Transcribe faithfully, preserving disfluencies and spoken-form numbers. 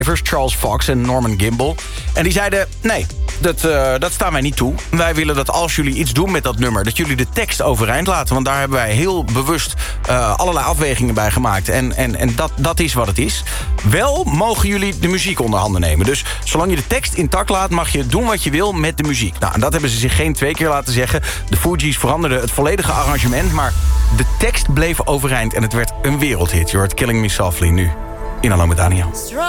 Charles Fox en Norman Gimbel. En die zeiden, nee, dat, uh, dat staan wij niet toe. Wij willen dat als jullie iets doen met dat nummer, dat jullie de tekst overeind laten. Want daar hebben wij heel bewust uh, allerlei afwegingen bij gemaakt. En, en, en dat, dat is wat het is. Wel mogen jullie de muziek onder handen nemen. Dus zolang je de tekst intact laat, mag je doen wat je wil met de muziek. Nou, en dat hebben ze zich geen twee keer laten zeggen. De Fugees veranderden het volledige arrangement, maar de tekst bleef overeind en het werd een wereldhit. Je hoort Killing Me Softly nu in Hallo met Daniel.